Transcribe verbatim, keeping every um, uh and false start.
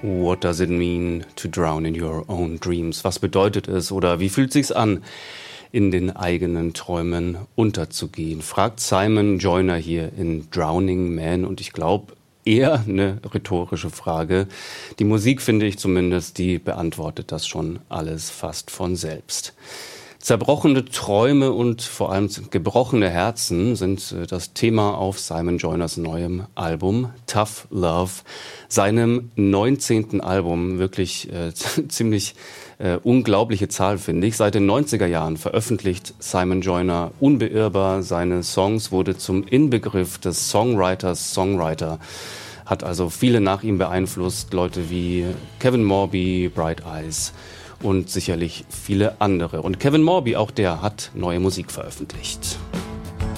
What does it mean to drown in your own dreams? Was bedeutet es oder wie fühlt sich's an, in den eigenen Träumen unterzugehen? Fragt Simon Joyner hier in Drowning Man, und ich glaube, eher eine rhetorische Frage. Die Musik, finde ich zumindest, die beantwortet das schon alles fast von selbst. Zerbrochene Träume und vor allem gebrochene Herzen sind das Thema auf Simon Joyners neuem Album Tough Love, seinem neunzehnten Album. Wirklich äh, ziemlich äh, unglaubliche Zahl, finde ich. Seit den neunziger Jahren veröffentlicht Simon Joyner unbeirrbar seine Songs, wurde zum Inbegriff des Songwriters Songwriter, hat also viele nach ihm beeinflusst, Leute wie Kevin Morby, Bright Eyes und sicherlich viele andere. Und Kevin Morby, auch der hat neue Musik veröffentlicht.